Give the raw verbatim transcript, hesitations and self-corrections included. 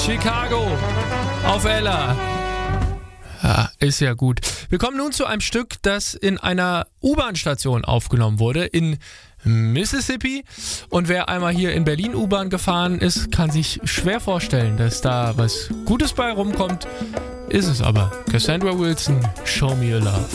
Chicago auf Ella. Ja, ist ja gut. Wir kommen nun zu einem Stück, das in einer U-Bahn-Station aufgenommen wurde, in Mississippi. Und wer einmal hier in Berlin U-Bahn gefahren ist, kann sich schwer vorstellen, dass da was Gutes bei rumkommt. Ist es aber. Cassandra Wilson, Show Me Your Love.